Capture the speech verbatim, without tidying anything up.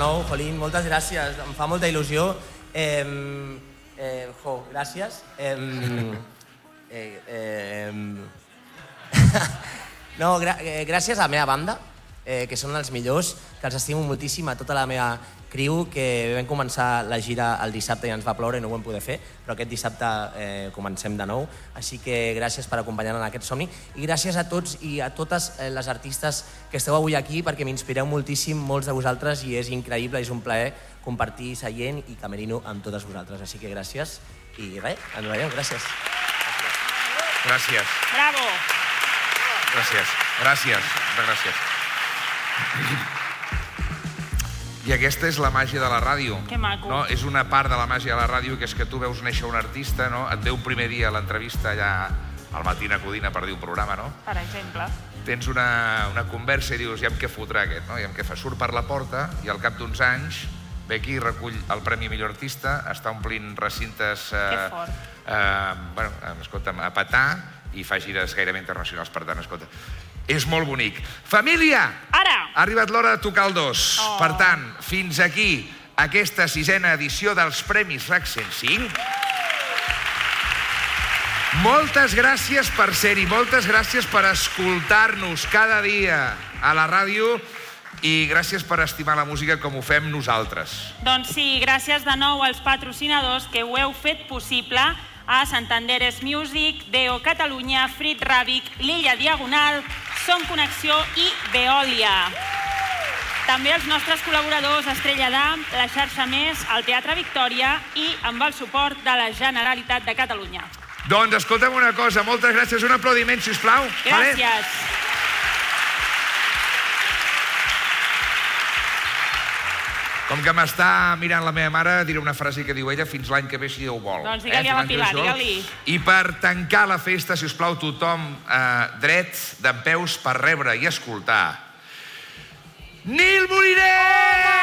nou, Jolín, moltes gràcies, em fa molta il·lusió. Eh, eh, jo, gràcies. Eh, eh, eh, no, gra gràcies a la meva banda, eh, que són els millors, que els estimo moltíssim, a tota la meva criu, que vam començar la gira el dissabte i ens va ploure i no ho vam poder fer, però aquest dissabte eh, comencem de nou, així que gràcies per acompanyar-nos en aquest somni i gràcies a tots i a totes les artistes que esteu avui aquí perquè m'inspireu moltíssim, molts de vosaltres, i és increïble, és un plaer compartir seient i camerino amb totes vosaltres, així que gràcies i res, ens veiem, gràcies. Gràcies. Bravo. Gràcies, gràcies, gràcies. I aquesta és la màgia de la ràdio. Que maco. No? És una part de la màgia de la ràdio, que és que tu veus néixer un artista, no? Et ve un primer dia a l'entrevista allà al Matina Codina per dir un programa, no? Per exemple. Tens una, una conversa i dius, ja em què fotrà aquest, no? Ja em què fa. Surt per la porta i al cap d'uns anys ve aquí, recull el Premi Millor Artista, està omplint recintes... Eh, que fort. Eh, bueno, escolta'm, a petar, i fa gires gairebé internacionals, per tant, escolta... És molt bonic. Família! Ara! Ha arribat l'hora de tocar el dos. Oh. Per tant, fins aquí aquesta sisena edició dels Premis RAC cent cinc. Moltes gràcies per ser-hi, moltes gràcies per escoltar-nos cada dia a la ràdio i gràcies per estimar la música com ho fem nosaltres. Doncs sí, gràcies de nou als patrocinadors que ho heu fet possible, a Santanderes Music, Deo Catalunya, Frit Ràbic, l'Illa Diagonal, Som Connexió i Veolia. També els nostres col·laboradors Estrella d'Am, la xarxa Més, el Teatre Victòria i amb el suport de la Generalitat de Catalunya. Doncs escolta'm una cosa, moltes gràcies. Un aplaudiment, sisplau. Gràcies. Vale? Com que m'està mirant la meva mare, diré una frase que diu ella, fins l'any que ve si Déu vol. Doncs digue-li a la Pilar, digue-li. I per tancar la festa, si us plau, tothom eh, dret, dempeus, per rebre i escoltar. Nil Moliner!